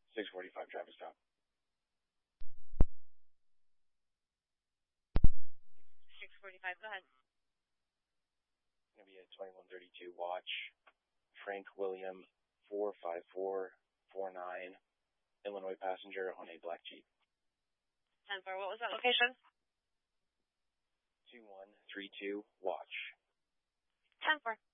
645 traffic stop. 645, go ahead. Going to be a 2132 watch. Frank William 45449, Illinois passenger on a black Jeep. 10-4, what was that location? 2132 watch. 10-4.